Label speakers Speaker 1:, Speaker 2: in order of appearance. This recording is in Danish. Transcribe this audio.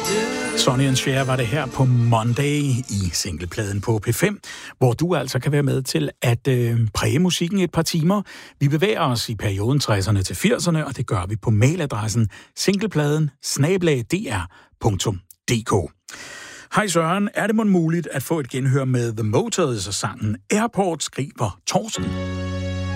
Speaker 1: Sonny and Cher var det her på Monday i singlepladen på P5, hvor du altså kan være med til at præge musikken et par timer. Vi bevæger os i perioden 60'erne til 80'erne, og det gør vi på mailadressen singlepladen@dr.dk. Hej Søren, er det muligt at få et genhør med The Motors og sangen Airport, skriver Thorsten?